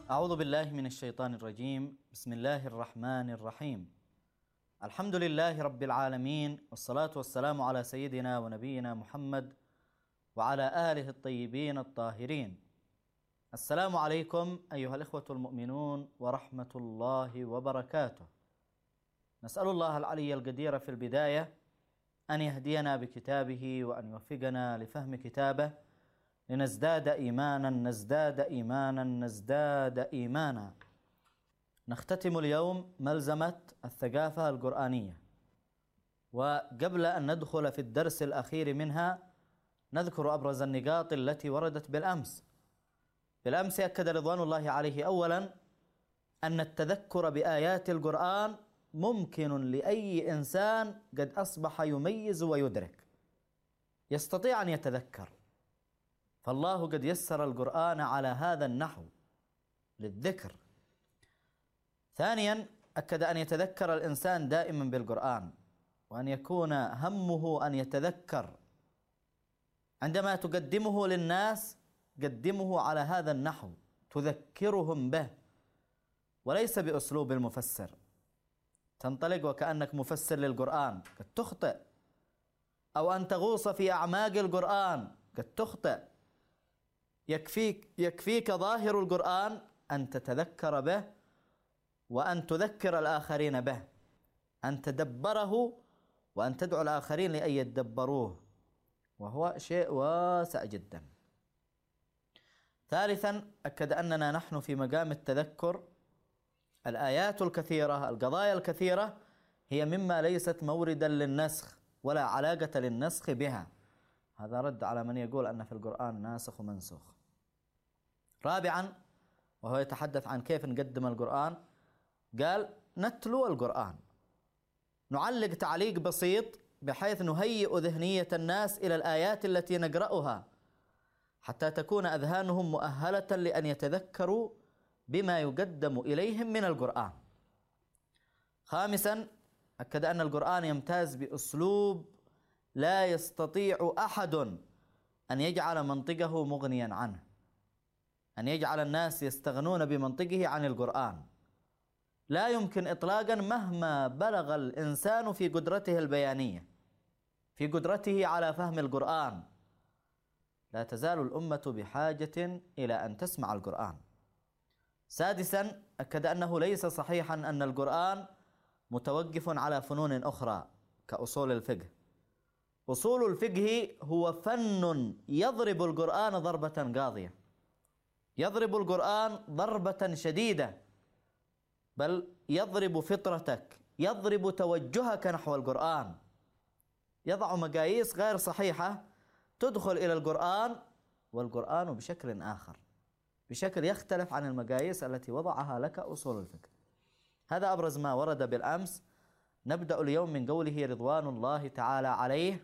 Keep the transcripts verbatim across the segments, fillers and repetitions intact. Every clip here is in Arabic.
أعوذ بالله من الشيطان الرجيم. بسم الله الرحمن الرحيم. الحمد لله رب العالمين، والصلاة والسلام على سيدنا ونبينا محمد وعلى آله الطيبين الطاهرين. السلام عليكم أيها الإخوة المؤمنون ورحمة الله وبركاته. نسأل الله العلي القدير في البداية أن يهدينا بكتابه وأن يوفقنا لفهم كتابه لنزداد إيمانا نزداد إيمانا نزداد إيمانا. نختتم اليوم ملزمة الثقافة القرآنية، وقبل أن ندخل في الدرس الأخير منها نذكر أبرز النقاط التي وردت بالأمس. بالأمس أكد رضوان الله عليه أولا أن التذكر بآيات القرآن ممكن لأي إنسان قد أصبح يميز ويدرك، يستطيع أن يتذكر، فالله قد يسر القرآن على هذا النحو للذكر. ثانيا أكد أن يتذكر الإنسان دائما بالقرآن، وأن يكون همه أن يتذكر. عندما تقدمه للناس قدمه على هذا النحو، تذكرهم به وليس بأسلوب المفسر. تنطلق وكأنك مفسر للقرآن قد تخطئ، أو أن تغوص في أعماق القرآن قد تخطئ. يكفيك, يكفيك ظاهر القرآن أن تتذكر به وأن تذكر الآخرين به، أن تدبره وأن تدعو الآخرين لأن يتدبروه، وهو شيء واسع جدا. ثالثا أكد أننا نحن في مقام التذكر. الآيات الكثيرة، القضايا الكثيرة هي مما ليست موردا للنسخ ولا علاقة للنسخ بها. هذا رد على من يقول أن في القرآن ناسخ ومنسوخ. رابعا وهو يتحدث عن كيف نقدم القرآن، قال نتلو القرآن، نعلق تعليق بسيط بحيث نهيئ ذهنية الناس إلى الآيات التي نقرأها حتى تكون أذهانهم مؤهلة لأن يتذكروا بما يقدم إليهم من القرآن. خامسا أكد أن القرآن يمتاز بأسلوب لا يستطيع أحد أن يجعل منطقه مغنيا عنه، أن يجعل الناس يستغنون بمنطقه عن القرآن. لا يمكن إطلاقا مهما بلغ الإنسان في قدرته البيانية، في قدرته على فهم القرآن. لا تزال الأمة بحاجة إلى أن تسمع القرآن. سادسا أكد أنه ليس صحيحا أن القرآن متوقف على فنون أخرى كأصول الفقه. أصول الفقه هو فن يضرب القرآن ضربة قاضية، يضرب القرآن ضربة شديدة، بل يضرب فطرتك، يضرب توجهك نحو القرآن، يضع مقاييس غير صحيحة تدخل إلى القرآن والقرآن بشكل آخر، بشكل يختلف عن المقاييس التي وضعها لك أصول الفقه. هذا أبرز ما ورد بالأمس. نبدأ اليوم من قوله رضوان الله تعالى عليه: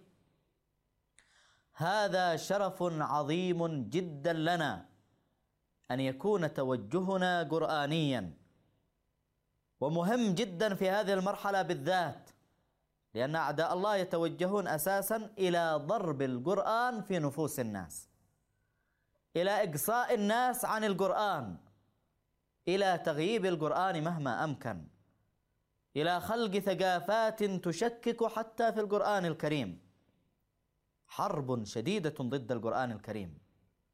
هذا شرف عظيم جدا لنا أن يكون توجهنا قرآنيا، ومهم جدا في هذه المرحلة بالذات، لأن أعداء الله يتوجهون أساسا إلى ضرب القرآن في نفوس الناس، إلى إقصاء الناس عن القرآن، إلى تغييب القرآن مهما أمكن، إلى خلق ثقافات تشكك حتى في القرآن الكريم. حرب شديدة ضد القرآن الكريم.